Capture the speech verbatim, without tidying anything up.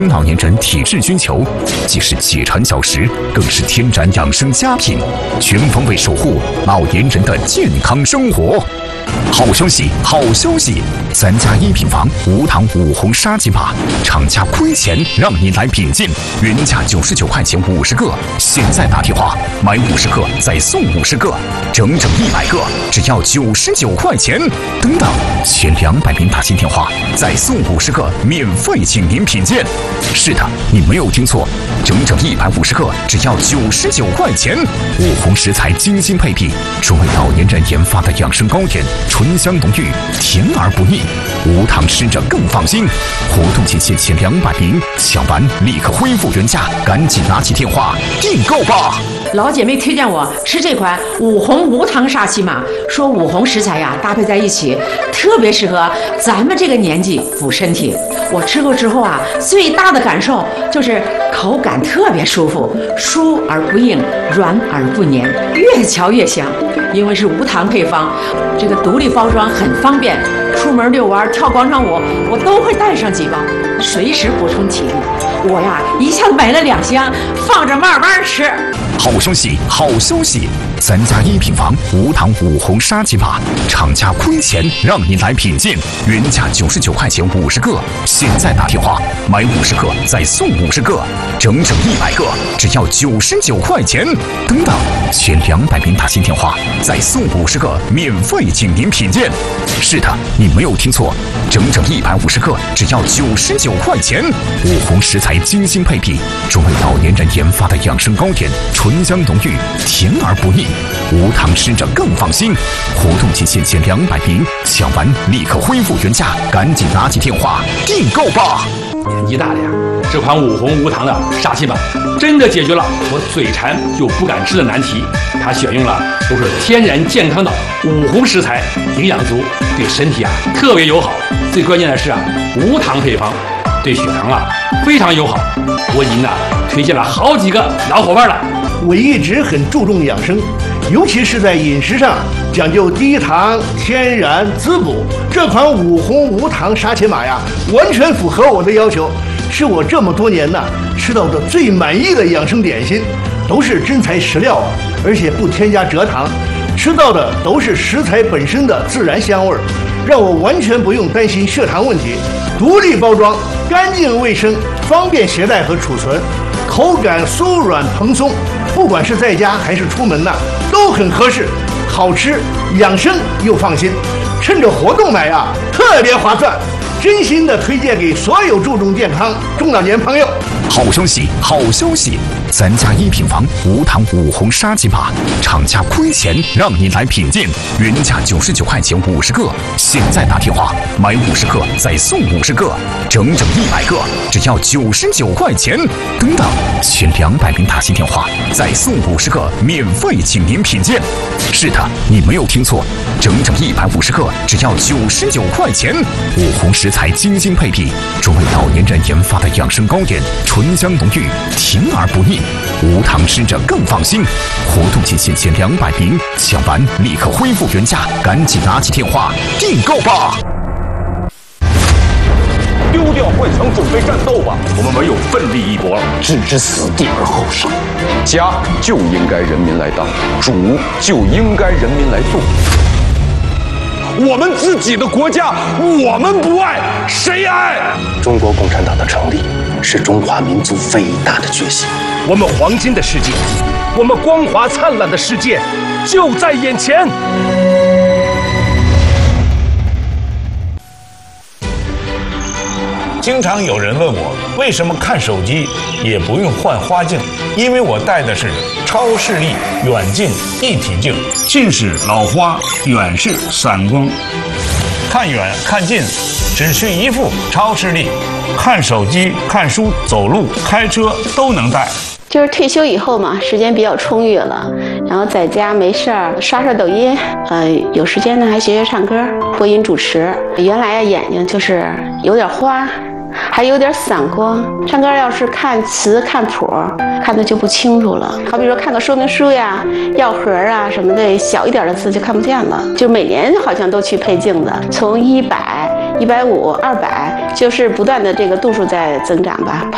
老年人体质需求，既是解馋小食，更是天然养生佳品，全方位守护老年人的健康生活。好消息，好消息！咱家一品房无糖五红沙棘马，厂家亏钱让你来品鉴，原价九十九块钱五十个，现在打电话买五十个再送五十个，整整一百个，只要九十九块钱。等等，前两百名打进电话再送五十个，免费请您品鉴。是的，你没有听错，整整一百五十个，只要九十九块钱。五红食材精心配比，专为老年人研发的养生糕点。醇香浓郁，甜而不腻，无糖吃着更放心。活动期限前两百名，抢完立刻恢复原价，赶紧拿起电话订购吧！ 老姐妹推荐我吃这款五红无糖沙琪玛，说五红食材呀搭配在一起，特别适合咱们这个年纪补身体。我吃过之后啊，最大的感受就是口感特别舒服，酥而不硬，软而不黏，越嚼越香。因为是无糖配方，这个独立包装很方便，出门遛弯、跳广场舞，我都会带上几包，随时补充体力。我呀，一下子买了两箱，放着慢慢吃。 好消息，好消息！咱家一品房无糖五红沙棘马，厂家亏钱让您来品鉴，原价九十九块钱五十个，现在打电话买五十个再送五十个，整整一百个，只要九十九块钱。等等，前两百名打进电话再送五十个，免费请您品鉴。是的，你没有听错，整整一百五十个，只要九十九块钱。五红食材精心配比，专为老年人研发的养生糕点，醇香浓郁，甜而不腻，无糖吃着更放心。活动期限前两百名，抢完立刻恢复原价，赶紧拿起电话订购吧！ 年纪大了呀，这款五红无糖的沙琪玛真的解决了我嘴馋又不敢吃的难题。它选用了都是天然健康的五红食材，营养足，对身体啊特别友好。最关键的是啊，无糖配方，对血糖啊非常友好。我已经呢推荐了好几个老伙伴了。 我一直很注重养生，尤其是在饮食上讲究低糖、天然、滋补。这款五红无糖沙琪玛呀，完全符合我的要求，是我这么多年呢吃到的最满意的养生点心，都是真材实料啊，而且不添加蔗糖，吃到的都是食材本身的自然香味儿，让我完全不用担心血糖问题。独立包装，干净卫生，方便携带和储存，口感酥软蓬松，不管是在家还是出门呢，都很合适，好吃、养生又放心。趁着活动买啊，特别划算，真心的推荐给所有注重健康中老年朋友。 好消息，好消息！咱家一品房无糖五红沙棘马，厂家亏钱让您来品鉴，原价九十九块钱五十个，现在打电话买五十个再送五十个，整整一百个，只要九十九块钱。等等，前两百名打进电话再送五十个，免费请您品鉴。是的，你没有听错，整整一百五十个，只要九十九块钱。五红食材精心配比，专为老年人研发的养生糕点，醇香浓郁，甜而不腻，无糖吃着更放心。活动期限前两百名，抢完立刻恢复原价，赶紧拿起电话订购吧！ 丢掉幻想，准备战斗吧！我们唯有奋力一搏了。 置之死地而后生，家就应该人民来当，主就应该人民来做。 我们自己的国家，我们不爱，谁爱？ 中国共产党的成立是中华民族伟大的决心。 我们黄金的世界，我们光华灿烂的世界，就在眼前。 经常有人问我，为什么看手机也不用换花镜？因为我戴的是超视力远近一体镜，近视老花，远视散光。看远看近，只需一副超视力，看手机、看书、走路、开车都能戴。 就是退休以后嘛，时间比较充裕了，然后在家没事儿刷刷抖音，呃，有时间呢还学学唱歌、播音主持。原来啊眼睛就是有点花，还有点散光，唱歌要是看词看谱，看的就不清楚了。好比说看个说明书呀、药盒啊什么的，小一点的字就看不见了。就每年好像都去配镜子，从一百、一百五、二百，就是不断的这个度数在增长吧。